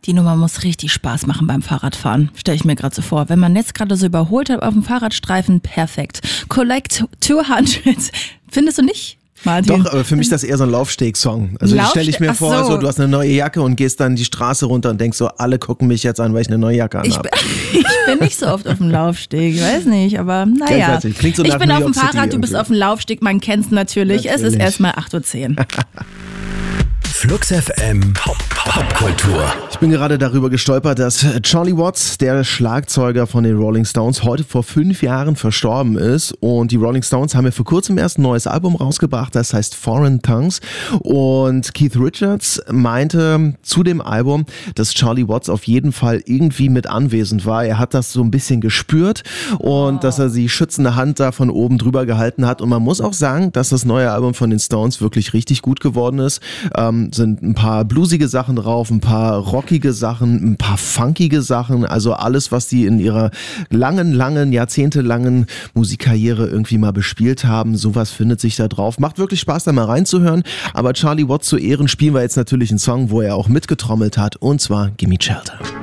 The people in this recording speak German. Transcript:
Die Nummer muss richtig Spaß machen beim Fahrradfahren, stelle ich mir gerade so vor. Wenn man jetzt gerade so überholt hat auf dem Fahrradstreifen, perfekt. Collect 200, findest du nicht, Martin? Doch, aber für mich ist das eher so ein Laufsteg-Song. Also stelle ich mir vor, so, du hast eine neue Jacke und gehst dann die Straße runter und denkst so, alle gucken mich jetzt an, weil ich eine neue Jacke anhabe. Ich bin nicht so oft auf dem Laufsteg, ich weiß nicht, aber naja. Ich bin auf dem Fahrrad, du bist auf dem Laufsteg, man kennt es natürlich. Es ist erstmal 8.10 Uhr. Flux FM Popkultur. Ich bin gerade darüber gestolpert, dass Charlie Watts, der Schlagzeuger von den Rolling Stones, heute vor 5 Jahren verstorben ist. Und die Rolling Stones haben ja vor kurzem erst ein neues Album rausgebracht, das heißt Foreign Tongues. Und Keith Richards meinte zu dem Album, dass Charlie Watts auf jeden Fall irgendwie mit anwesend war. Er hat das so ein bisschen gespürt und dass er die schützende Hand da von oben drüber gehalten hat. Und man muss auch sagen, dass das neue Album von den Stones wirklich richtig gut geworden ist. Sind ein paar bluesige Sachen drauf, ein paar rockige Sachen, ein paar funkige Sachen, also alles, was die in ihrer langen, jahrzehntelangen Musikkarriere irgendwie mal bespielt haben, sowas findet sich da drauf. Macht wirklich Spaß, da mal reinzuhören, aber Charlie Watts zu Ehren spielen wir jetzt natürlich einen Song, wo er auch mitgetrommelt hat, und zwar Gimme Shelter.